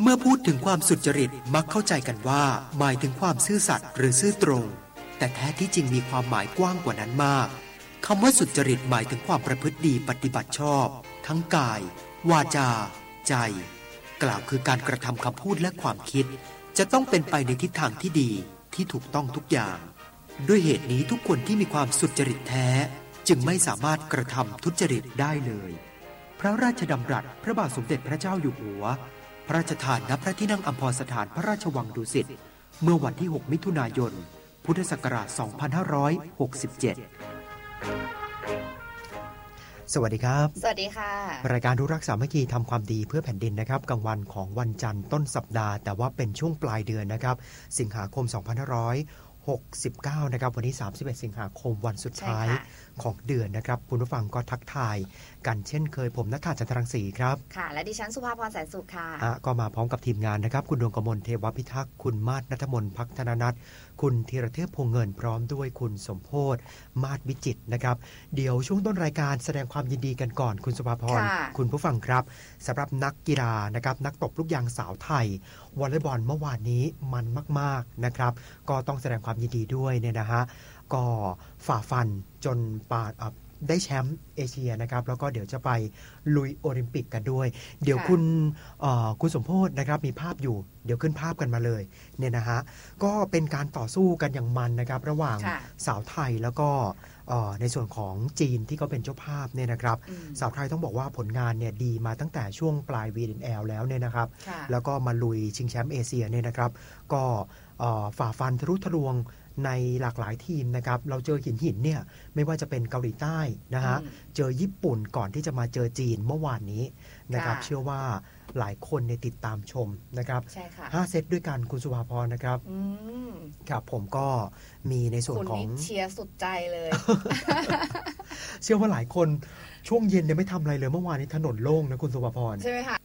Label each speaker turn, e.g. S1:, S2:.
S1: เมื่อพูดถึงความสุจริตมักเข้าใจกันว่าหมายถึงความซื่อสัตย์หรือซื่อตรงแต่แท้ที่จริงมีความหมายกว้างกว่านั้นมากคำว่าสุจริตหมายถึงความประพฤติดีปฏิบัติชอบทั้งกายวาจาใจกล่าวคือการกระทำคำพูดและความคิดจะต้องเป็นไปในทิศทางที่ดีที่ถูกต้องทุกอย่างด้วยเหตุนี้ทุกคนที่มีความสุจริตแท้จึงไม่สามารถกระทำทุจริตได้เลยพระราชดำรัสพระบาทสมเด็จพระเจ้าอยู่หัวพระราชทานณพระที่นั่งอัมพรสถานพระราชวังดุสิตเมื่อวันที่6มิถุนายนพุทธศักราช2567สวัสดีครับ
S2: สวัสดีค่ะ
S1: รายการรู้รักสามัคคีทำความดีเพื่อแผ่นดินนะครับกลางวันของวันจันทร์ต้นสัปดาห์แต่ว่าเป็นช่วงปลายเดือนนะครับสิงหาคม2569นะครับวันนี้31สิงหาคมวันสุดท้ายของเดือนนะครับคุณผู้ฟังก็ทักทายกันเช่นเคยผมณัฐา จันทรังสีครับ
S2: ค่ะและดิฉันสุภาพรแสนสุขค่ะ
S1: ก็มาพร้อมกับทีมงานนะครับคุณดวงกมลเทวพิทักษ์คุณมาศณัฐมนต์ภักธนนัทคุณธีรเทพพงษ์เงินพร้อมด้วยคุณสมโพธิ์มาศวิจิตรนะครับเดี๋ยวช่วงต้นรายการแสดงความยินดีกันก่อนคุณสุภาพรคุณผู้ฟังครับสำหรับนักกีฬานะครับนักตบลูกยางสาวไทยวอลเลย์บอลเมื่อวานนี้มันมากๆนะครับก็ต้องแสดงความยินดีด้วยเนี่ยนะฮะก็ฝ่าฟันจนได้แชมป์เอเชียนะครับแล้วก็เดี๋ยวจะไปลุยโอลิมปิกกันด้วยเดี๋ยวคุณสมโพธิ์นะครับมีภาพอยู่เดี๋ยวขึ้นภาพกันมาเลยเนี่ยนะฮะก็เป็นการต่อสู้กันอย่างมันนะครับระหว่างสาวไทยแล้วก็ในส่วนของจีนที่เขาเป็นเจ้าภาพเนี่ยนะครับสาวไทยต้องบอกว่าผลงานเนี่ยดีมาตั้งแต่ช่วงปลาย VNL แล้วเนี่ยนะครับแล้วก็มาลุยชิงแชมป์เอเชียเนี่ยนะครับก็ฝ่าฟันทะลุทะลวงในหลากหลายทีมนะครับเราเจอหินเนี่ยไม่ว่าจะเป็นเกาหลีใต้นะฮะเจอญี่ปุ่นก่อนที่จะมาเจอจีนเมื่อวานนี้นะครับเชื่อว่าหลายคนในติดตามชมนะครับ5เซตด้วยกันคุณสุภาพรนะครับครับผมก็มีในส่วนของ
S2: คุณเชียร์สุดใจเลย
S1: เชื่อว่าหลายคนช่วงเย็นเนี่ยไม่ทำอะไรเลยเมื่อวานนี้ถนนโล่งนะคุณสุภาพร
S2: ใช่ไหมคะ